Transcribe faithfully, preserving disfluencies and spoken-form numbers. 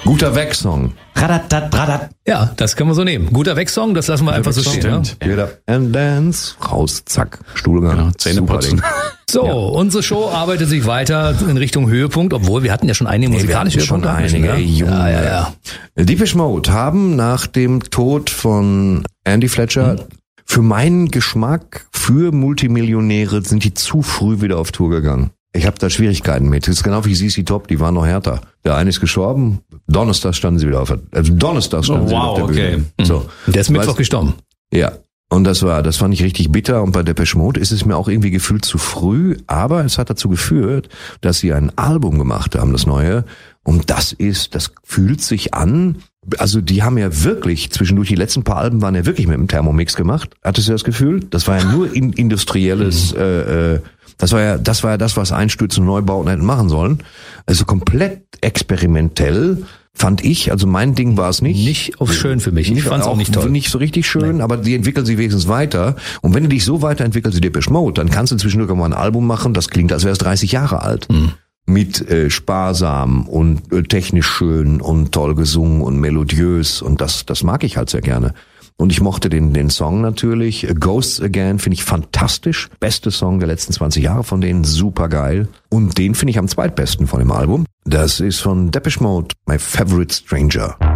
Guter Weg-Song. Radadat, radat. Ja, das können wir so nehmen. Guter Weg-Song, das lassen wir einfach so stehen. Ja? Get up and dance. Raus, zack, Stuhlgang. Genau, Zähne putzen. So, ja. Unsere Show arbeitet sich weiter in Richtung Höhepunkt, obwohl wir hatten ja schon einige musikalische nee, schon Höhepunkte. einige, ne? Junge. Ja, ja, ja. Depeche Mode haben nach dem Tod von Andy Fletcher, hm. für meinen Geschmack, für Multimillionäre sind die zu früh wieder auf Tour gegangen. Ich habe da Schwierigkeiten mit. Das ist genau wie C C Top, die waren noch härter. Der eine ist gestorben, Donnerstag standen sie wieder auf der, also Donnerstag standen oh, sie wow, wieder auf der okay. Bühne. So. Der ist Mittwoch weißt, gestorben. Ja. Und das war, das fand ich richtig bitter. Und bei Depeche Mode ist es mir auch irgendwie gefühlt zu früh. Aber es hat dazu geführt, dass sie ein Album gemacht haben, das neue. Und das ist, das fühlt sich an. Also die haben ja wirklich, zwischendurch die letzten paar Alben waren ja wirklich mit dem Thermomix gemacht. Hattest du das Gefühl? Das war ja nur in, industrielles, mhm. äh, äh, das war ja, das war ja das, was Einstürzen und Neubauten hätten machen sollen. Also komplett experimentell. Fand ich, also mein Ding war es nicht. Nicht auf schön für mich. Ich fand es auch, auch nicht toll. Nicht so richtig schön, Nein. aber die entwickeln sich wenigstens weiter. Und wenn du dich so weiterentwickelst wie Depeche Mode, dann kannst du zwischendurch mal ein Album machen, das klingt, als wäre es dreißig Jahre alt. Mhm. Mit äh, sparsam und äh, technisch schön und toll gesungen und melodiös. Und das, das mag ich halt sehr gerne. Und ich mochte den, den Song natürlich. Ghosts Again finde ich fantastisch. Beste Song der letzten zwanzig Jahre von denen. Super geil. Und den finde ich am zweitbesten von dem Album. Das ist von Depeche Mode, My Favorite Stranger.